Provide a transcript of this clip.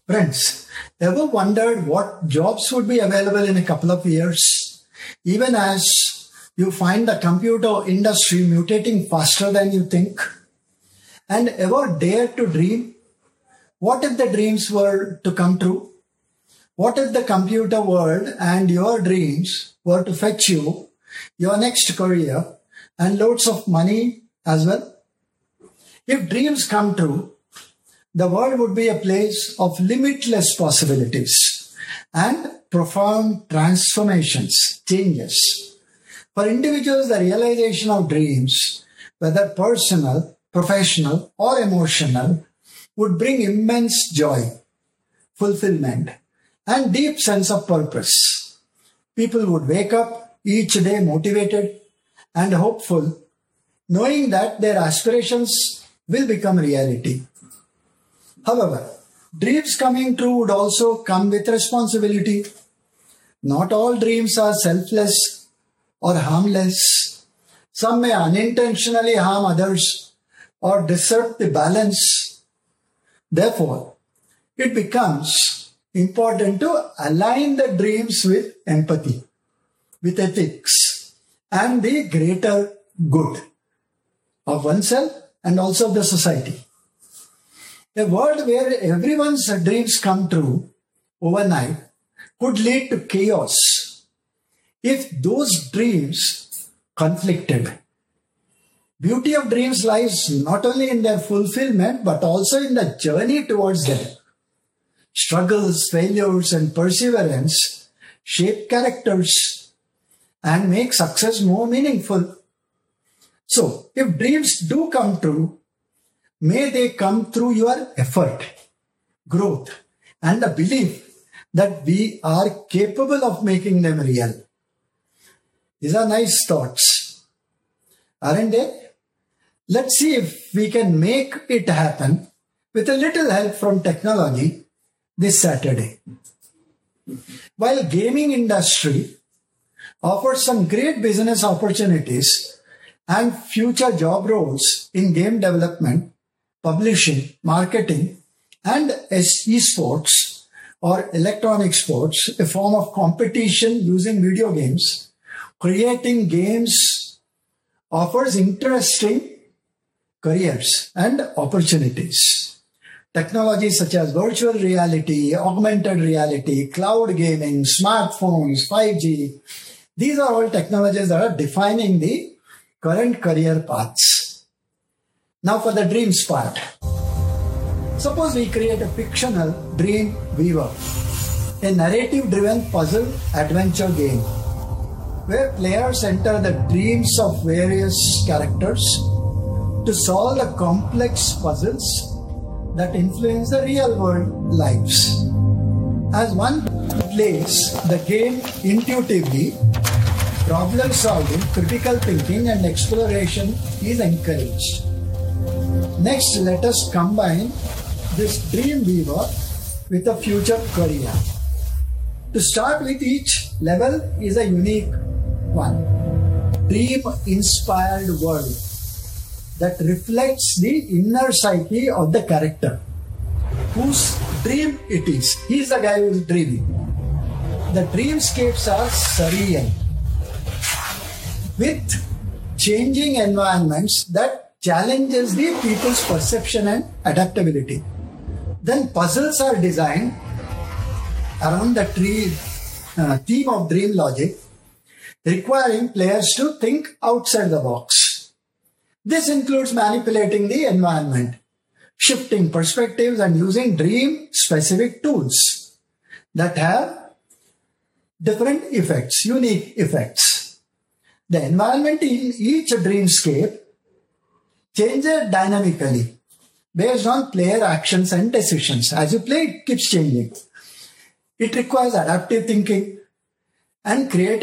Friends, ever wondered what jobs would be available in a couple of years? Even as you find the computer industry mutating faster than you think? And ever dared to dream? What if the dreams were to come true? What if the computer world and your dreams were to fetch you your next career and loads of money as well? If dreams come true, the world would be a place of limitless possibilities and profound transformations, changes. For individuals, the realization of dreams, whether personal, professional, or emotional, would bring immense joy, fulfillment, and deep sense of purpose. People would wake up each day motivated and hopeful, knowing that their aspirations will become reality. However, dreams coming true would also come with responsibility. Not all dreams are selfless or harmless. Some may unintentionally harm others or disrupt the balance. Therefore, it becomes important to align the dreams with empathy, with ethics, and the greater good of oneself and also of the society. A world where everyone's dreams come true overnight could lead to chaos if those dreams conflicted. Beauty of dreams lies not only in their fulfillment but also in the journey towards them. Struggles, failures, and perseverance shape characters and make success more meaningful. So, if dreams do come true, may they come through your effort, growth, and the belief that we are capable of making them real. These are nice thoughts, aren't they? Let's see if we can make it happen with a little help from technology this Saturday. While gaming industry offers some great business opportunities and future job roles in game development, publishing, marketing, and esports or electronic sports, a form of competition using video games, creating games offers interesting careers and opportunities. Technologies such as virtual reality, augmented reality, cloud gaming, smartphones, 5G, these are all technologies that are defining the current career paths. Now for the dreams part. Suppose we create a fictional dream weaver, a narrative-driven puzzle adventure game, where players enter the dreams of various characters to solve the complex puzzles that influence the real-world lives. As one plays the game intuitively, problem solving, critical thinking, and exploration is encouraged. Next, let us combine this dream weaver with a future career. To start with, each level is a unique one. Dream-inspired world that reflects the inner psyche of the character, whose dream it is. He is the guy who is dreaming. The dreamscapes are surreal, with changing environments that challenges the people's perception and adaptability. Then puzzles are designed around the theme of dream logic, requiring players to think outside the box. This includes manipulating the environment, shifting perspectives, and using dream-specific tools that have different effects, unique effects. The environment in each dreamscape changes dynamically based on player actions and decisions. As you play, it keeps changing. It requires adaptive thinking and creative